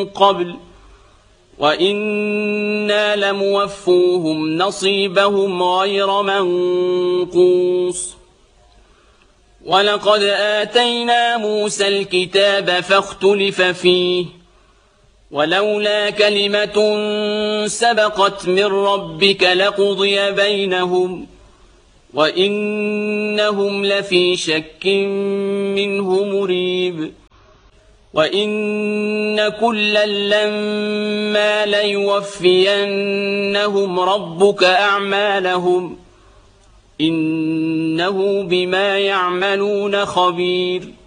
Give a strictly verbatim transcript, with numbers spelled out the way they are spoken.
قبل وإنا لموفوهم نصيبهم غير منقوص ولقد آتينا موسى الكتاب فاختلف فيه ولولا كلمة سبقت من ربك لقضي بينهم وإنهم لفي شك منه مريب وإن كلا لما ليوفينهم ربك أعمالهم إنه بما يعملون خبير